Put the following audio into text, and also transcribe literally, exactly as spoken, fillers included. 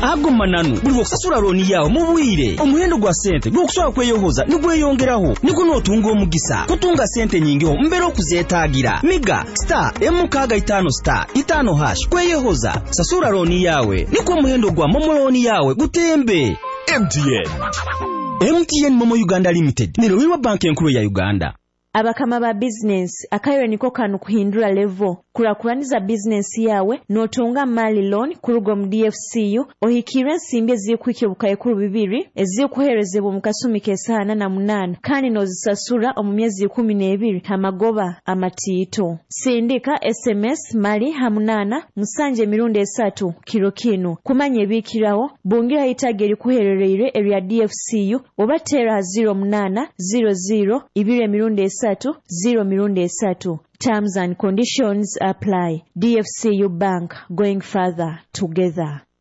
ago mananu buli okusasula looni yawe mu bwire omuhendo gwa sente gw'okusobola kweyohoza nigweyongeraho niko n'otunga omugisa kutunga sente nyingiho mbera okuzeetaagira miga star emukaga itano star itano hash kweyohoza sasula looni yawe niko omuhendo gwa momo looni yawe gutembe. M T N M T N Momo Uganda Limited nero wiwa banki enkulu ya Uganda. Abakama ba business akayo niko kanu kuhindura level kurakuraniza business yawe notunga mali loan kurugo mu D F C U ohikira nsimbi zikuike bukayekuru bibiri ezikuherezebwa mu kasumi kesana na munana kandi nozisasura omu myezi kumi n'ebiri amagoba amatito. Sindika S M S mali hamunana musanje mirundi esatu kiro kinu kumanye ebikirawo bungira itageri kuherereire area D F C U obatera zero munana zero zero ibire mirundi esatu zero mirundi esatu. Terms and conditions apply. D F C U Bank, going further together.